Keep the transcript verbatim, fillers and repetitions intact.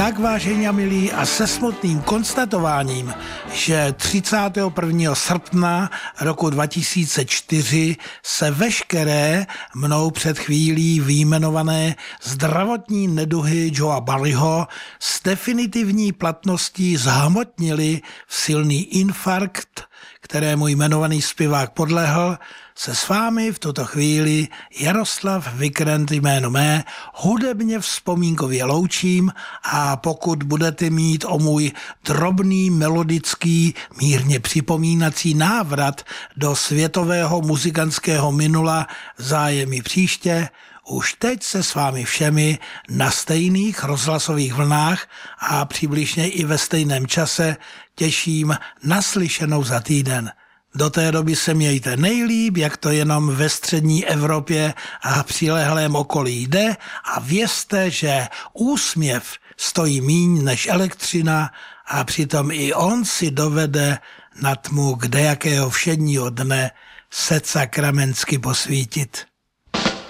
Tak, vážení a milí, a se smutným konstatováním, že třicátého prvního srpna roku dva tisíce čtyři se veškeré mnou před chvílí vyjmenované zdravotní neduhy Joea Barryho s definitivní platností zhmotnily v silný infarkt, kterému jmenovaný zpěvák podlehl, se s vámi v tuto chvíli Jaroslav Vikrent jméno mé hudebně vzpomínkově loučím, a pokud budete mít o můj drobný, melodický, mírně připomínací návrat do světového muzikantského minula zájem i příště, už teď se s vámi všemi na stejných rozhlasových vlnách a přibližně i ve stejném čase těším na slyšenou za týden. Do té doby se mějte nejlíp, jak to jenom ve střední Evropě a přilehlém okolí jde, a vězte, že úsměv stojí míň než elektřina a přitom i on si dovede na tmu kdejakého všedního dne se sakramensky posvítit.